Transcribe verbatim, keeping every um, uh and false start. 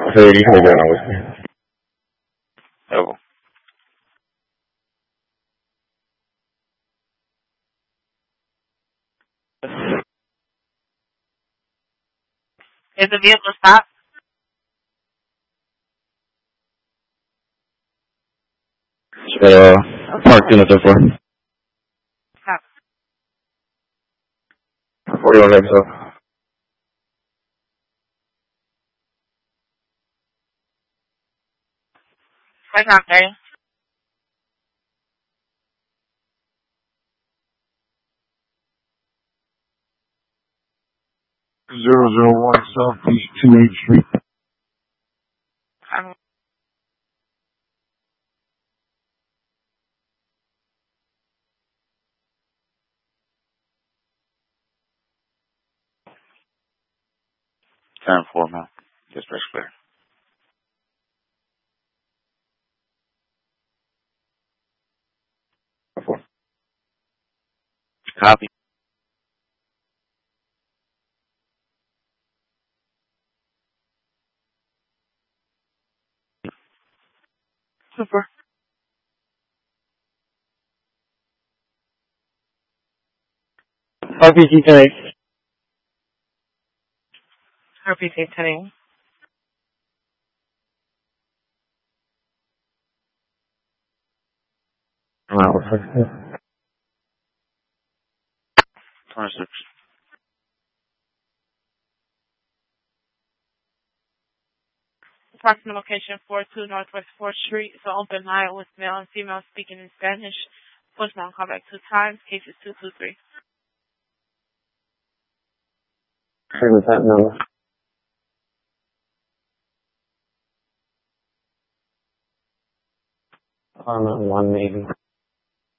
Sí, muy buena, güey. Luego. Is the vehicle stopped? Uh, parked in the third floor. Stop. forty-one episode. Right now, thirty. Zero zero one Southeast two eighth Street. Um, Ten four, man. Dispatch clear. Copy. super. R P C ten eight. R P C ten. Twenty-six. Approximate location four two Northwest fourth Street. It's an open line with male and female speaking in Spanish. Voicemail call back two times. Case is two two three. Same with that number. Apartment one maybe.